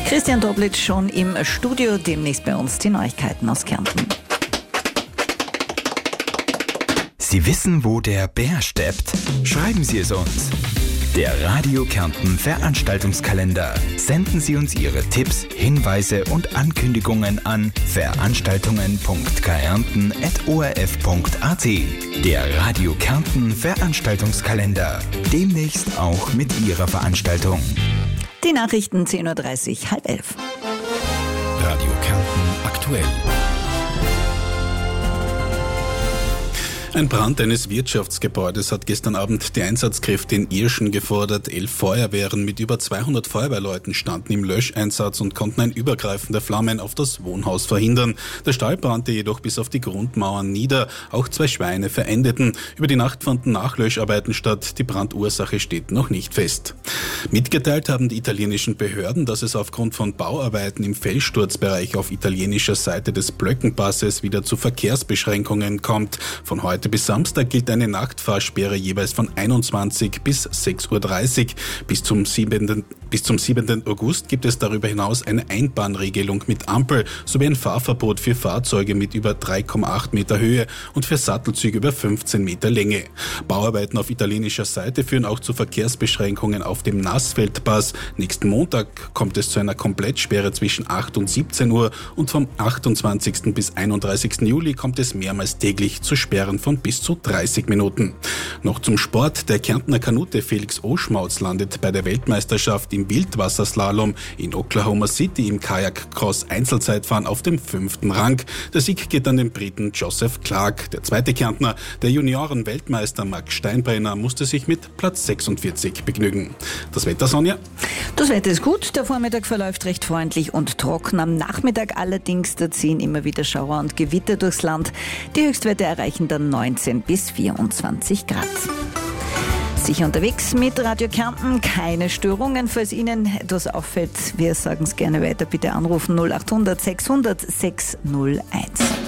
Christian Doblitsch schon im Studio, demnächst bei uns die Neuigkeiten aus Kärnten. Sie wissen, wo der Bär steppt? Schreiben Sie es uns. Der Radio Kärnten Veranstaltungskalender. Senden Sie uns Ihre Tipps, Hinweise und Ankündigungen an veranstaltungen.kärnten@orf.at. Der Radio Kärnten Veranstaltungskalender. Demnächst auch mit Ihrer Veranstaltung. Die Nachrichten 10:30 Uhr, 10:30. Radio Kärnten aktuell. Ein Brand eines Wirtschaftsgebäudes hat gestern Abend die Einsatzkräfte in Irschen gefordert. 11 Feuerwehren mit über 200 Feuerwehrleuten standen im Löscheinsatz und konnten ein Übergreifen der Flammen auf das Wohnhaus verhindern. Der Stall brannte jedoch bis auf die Grundmauern nieder. Auch 2 Schweine verendeten. Über die Nacht fanden Nachlöscharbeiten statt. Die Brandursache steht noch nicht fest. Mitgeteilt haben die italienischen Behörden, dass es aufgrund von Bauarbeiten im Felssturzbereich auf italienischer Seite des Blöckenpasses wieder zu Verkehrsbeschränkungen kommt. Von heute bis Samstag gilt eine Nachtfahrsperre jeweils von 21 bis 6:30 Uhr. Bis zum 7. August gibt es darüber hinaus eine Einbahnregelung mit Ampel sowie ein Fahrverbot für Fahrzeuge mit über 3,8 Meter Höhe und für Sattelzüge über 15 Meter Länge. Bauarbeiten auf italienischer Seite führen auch zu Verkehrsbeschränkungen auf dem Nassfeldpass. Nächsten Montag kommt es zu einer Komplettsperre zwischen 8 und 17 Uhr und vom 28. bis 31. Juli kommt es mehrmals täglich zu Sperren von bis zu 30 Minuten. Noch zum Sport. Der Kärntner Kanute Felix Oschmautz landet bei der Weltmeisterschaft im Wildwasserslalom in Oklahoma City im Kajak-Cross-Einzelzeitfahren auf dem 5. Rang. Der Sieg geht an den Briten Joseph Clark. Der zweite Kärntner, der Junioren-Weltmeister Max Steinbrenner, musste sich mit Platz 46 begnügen. Das Wetter, Sonja? Das Wetter ist gut, der Vormittag verläuft recht freundlich und trocken. Am Nachmittag allerdings, da ziehen immer wieder Schauer und Gewitter durchs Land. Die Höchstwerte erreichen dann 19 bis 24 Grad. Sicher unterwegs mit Radio Kärnten, keine Störungen. Falls Ihnen etwas auffällt, wir sagen es gerne weiter, bitte anrufen 0800 600 601.